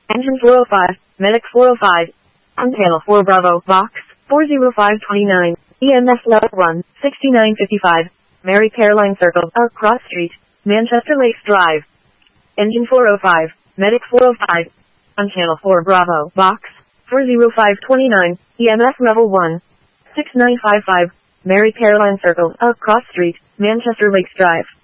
Engine 405, Medic 405. On panel 4 Bravo, Box, 40529. EMS level 1, 6955. Mary Caroline Circle, Cross Street, Manchester Lakes Drive. Engine 405, Medic 405. On channel 4 Bravo, Box, 40529. EMS level 1, 6955. Mary Caroline Circle, Cross Street, Manchester Lakes Drive.